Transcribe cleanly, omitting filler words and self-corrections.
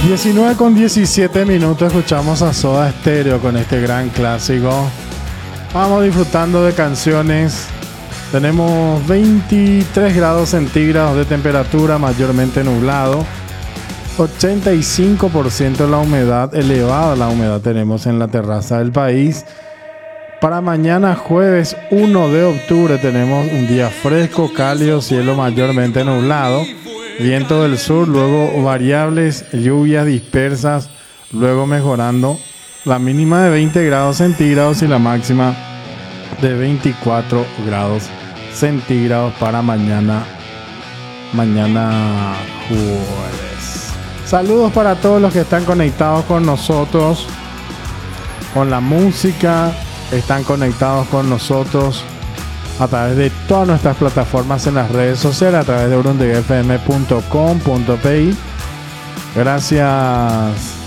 19:17 escuchamos a Soda Stereo con este gran clásico. Vamos disfrutando de canciones. Tenemos 23 grados centígrados de temperatura, mayormente nublado. 85% la humedad, elevada la humedad tenemos en la terraza del país. Para mañana jueves 1 de octubre tenemos un día fresco, cálido, cielo mayormente nublado. Viento del sur, luego variables, lluvias dispersas, luego mejorando. La mínima de 20 grados centígrados y la máxima de 24 grados centígrados para mañana jueves. Saludos para todos los que están conectados con nosotros, con la música, están conectados con nosotros a través de todas nuestras plataformas en las redes sociales, a través de burundigfm.com.pi. Gracias